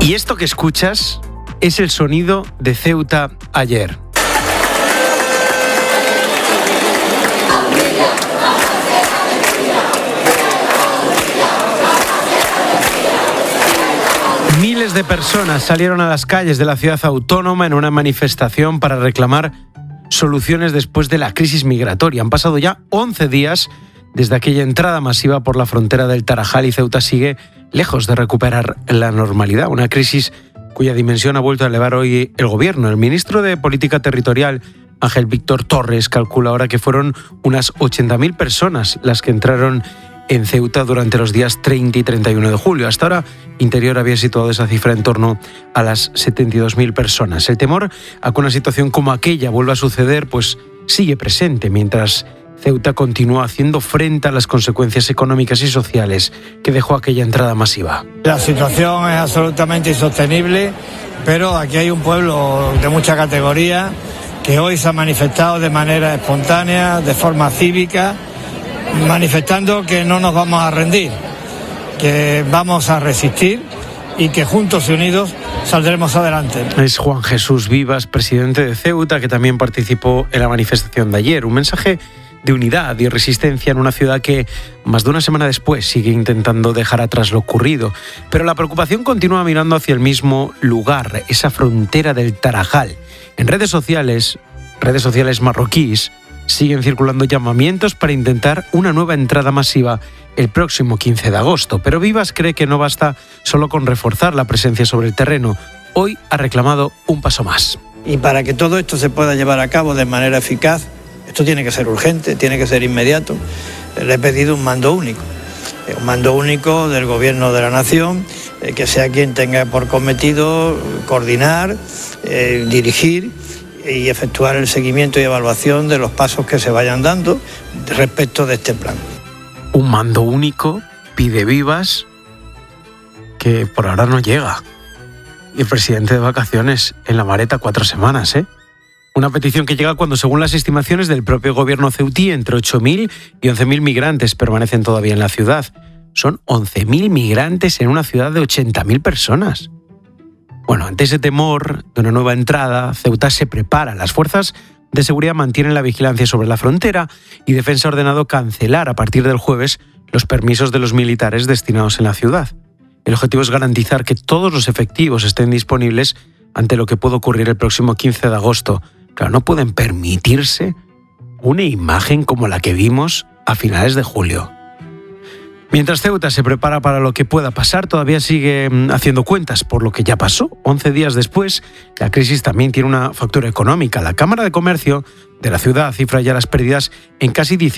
Y esto que escuchas es el sonido de Ceuta ayer. Miles de personas salieron a las calles de la ciudad autónoma en una manifestación para reclamar soluciones después de la crisis migratoria. Han pasado ya 11 días desde aquella entrada masiva por la frontera del Tarajal y Ceuta sigue lejos de recuperar la normalidad. Una crisis cuya dimensión ha vuelto a elevar hoy el Gobierno. El ministro de Política Territorial, Ángel Víctor Torres, calcula ahora que fueron unas 80.000 personas las que entraron en Ceuta durante los días 30 y 31 de julio. Hasta ahora, Interior había situado esa cifra en torno a las 72.000 personas. El temor a que una situación como aquella vuelva a suceder, pues sigue presente, mientras Ceuta continúa haciendo frente a las consecuencias económicas y sociales que dejó aquella entrada masiva. La situación es absolutamente insostenible, pero aquí hay un pueblo de mucha categoría que hoy se ha manifestado de manera espontánea, de forma cívica, manifestando que no nos vamos a rendir, que vamos a resistir y que juntos y unidos saldremos adelante. Es Juan Jesús Vivas, presidente de Ceuta, que también participó en la manifestación de ayer. Un mensaje de unidad y resistencia en una ciudad que, más de una semana después, sigue intentando dejar atrás lo ocurrido. Pero la preocupación continúa mirando hacia el mismo lugar, esa frontera del Tarajal. En redes sociales marroquíes, siguen circulando llamamientos para intentar una nueva entrada masiva el próximo 15 de agosto. Pero Vivas cree que no basta solo con reforzar la presencia sobre el terreno. Hoy ha reclamado un paso más. Y para que todo esto se pueda llevar a cabo de manera eficaz, esto tiene que ser urgente, tiene que ser inmediato. Le he pedido un mando único del Gobierno de la Nación, que sea quien tenga por cometido coordinar, dirigir y efectuar el seguimiento y evaluación de los pasos que se vayan dando respecto de este plan. Un mando único, pide Vivas, que por ahora no llega. Y el presidente de vacaciones en La Mareta 4 semanas, Una petición que llega cuando, según las estimaciones del propio gobierno ceutí, entre 8.000 y 11.000 migrantes permanecen todavía en la ciudad. Son 11.000 migrantes en una ciudad de 80.000 personas. Bueno, ante ese temor de una nueva entrada, Ceuta se prepara. Las fuerzas de seguridad mantienen la vigilancia sobre la frontera y Defensa ha ordenado cancelar a partir del jueves los permisos de los militares destinados en la ciudad. El objetivo es garantizar que todos los efectivos estén disponibles ante lo que puede ocurrir el próximo 15 de agosto. Claro, no pueden permitirse una imagen como la que vimos a finales de julio. Mientras Ceuta se prepara para lo que pueda pasar, todavía sigue haciendo cuentas por lo que ya pasó. 11 días después, la crisis también tiene una factura económica. La Cámara de Comercio de la ciudad cifra ya las pérdidas en casi